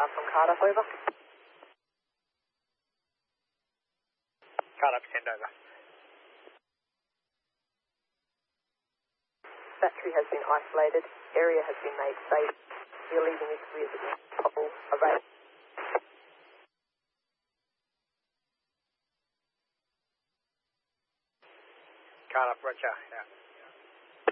from Cardiff, over. Cardiff, send over. Battery has been isolated. Area has been made safe. We are leaving this with trouble available. Cardiff, roger, yeah.